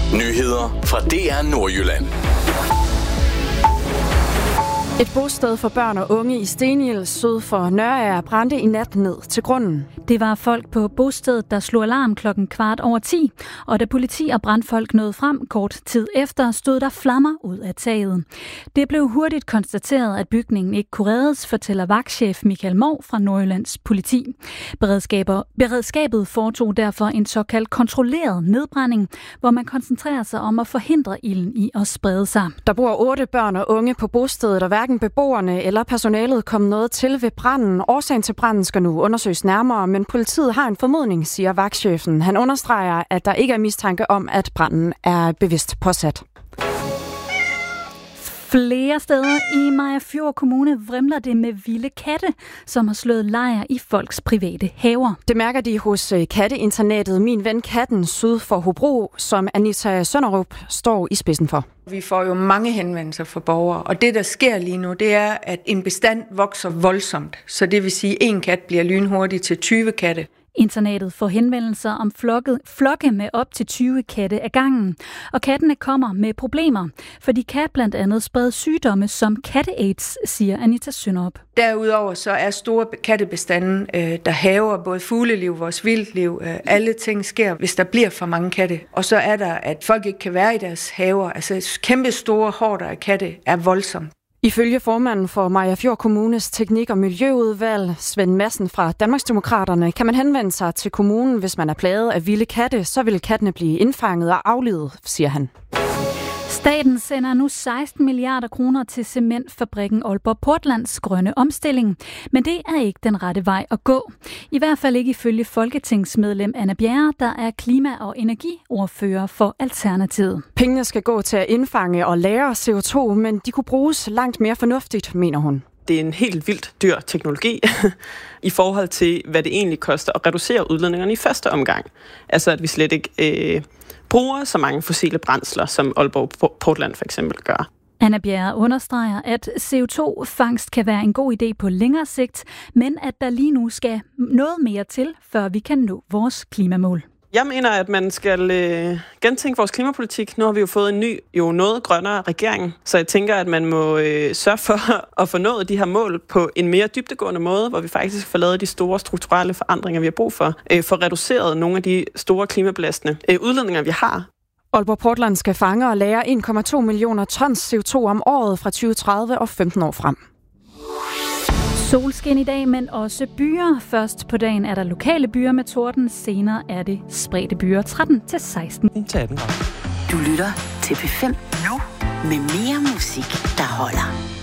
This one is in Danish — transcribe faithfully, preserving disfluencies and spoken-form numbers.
Nyheder fra D R Nordjylland. Et bosted for børn og unge i Stenhild syd for Nørager brændte i nat ned til grunden. Det var folk på bostedet, der slog alarm klokken kvart over ti, og da politi og brandfolk nåede frem kort tid efter, stod der flammer ud af taget. Det blev hurtigt konstateret, at bygningen ikke kunne reddes, fortæller vagtchef Michael Mou fra Nordjyllands politi. Beredskabet foretog derfor en såkaldt kontrolleret nedbrænding, hvor man koncentrerer sig om at forhindre ilden i at sprede sig. Der bor otte børn og unge på bostedet, og hverken beboerne eller personalet kom noget til ved branden. Årsagen til branden skal nu undersøges nærmere, men politiet har en formodning, siger vagtchefen. Han understreger, at der ikke er mistanke om, at branden er bevidst påsat. Flere steder i Mariagerfjord Kommune vrimler det med vilde katte, som har slået lejr i folks private haver. Det mærker de hos katteinternatet Min Ven Katten syd for Hobro, som Anita Sønderup står i spidsen for. Vi får jo mange henvendelser fra borgere, og det der sker lige nu, det er, at en bestand vokser voldsomt. Så det vil sige, at en kat bliver lynhurtigt til tyve katte. Internatet får henvendelser om flokke, flokke med op til tyve katte ad gangen. Og kattene kommer med problemer, for de kan blandt andet sprede sygdomme som katte-aids, siger Anita Sønderup. Derudover så er store kattebestanden, øh, der haver både fugleliv, vores vildliv, øh, alle ting sker, hvis der bliver for mange katte. Og så er der, at folk ikke kan være i deres haver. Altså kæmpe store horder af katte er voldsomt. Ifølge formanden for Mariagerfjord Kommunes teknik- og miljøudvalg, Svend Madsen fra Danmarksdemokraterne, kan man henvende sig til kommunen, hvis man er plaget af vilde katte, så vil kattene blive indfanget og aflivet, siger han. Staten sender nu seksten milliarder kroner til cementfabrikken Aalborg Portlands grønne omstilling. Men det er ikke den rette vej at gå. I hvert fald ikke ifølge folketingsmedlem Anna Bjerre, der er klima- og energiordfører for Alternativet. Pengene skal gå til at indfange og lagre C O to, men de kunne bruges langt mere fornuftigt, mener hun. Det er en helt vildt dyr teknologi i forhold til, hvad det egentlig koster at reducere udledningerne i første omgang. Altså at vi slet ikke øh, bruger så mange fossile brændsler, som Aalborg Portland for eksempel gør. Anna Bjerre understreger, at C O to fangst kan være en god idé på længere sigt, men at der lige nu skal noget mere til, før vi kan nå vores klimamål. Jeg mener, at man skal øh, gentænke vores klimapolitik. Nu har vi jo fået en ny, jo noget grønnere regering, så jeg tænker, at man må øh, sørge for at få nået de her mål på en mere dybdegående måde, hvor vi faktisk får lavet de store strukturelle forandringer, vi har brug for, øh, for reduceret nogle af de store klimabelastende øh, udledninger, vi har. Aalborg Portland skal fange og lagre en komma to millioner tons C O to om året fra tyve tredive og femten år frem. Solskin i dag, men også byer. Først på dagen er der lokale byer med torden. Senere er det spredte byer tretten til seksten. Du lytter til P fem nu med mere musik, der holder.